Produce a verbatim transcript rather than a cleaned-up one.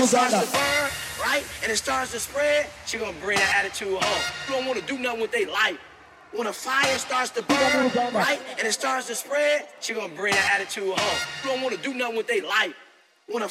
starts to burn, right, and it starts to spread, she gonna bring that attitude home. You don't wanna do nothing with their life. When a fire starts to burn, right, and it starts to spread, she gonna bring that attitude home. You don't wanna do nothing with their life.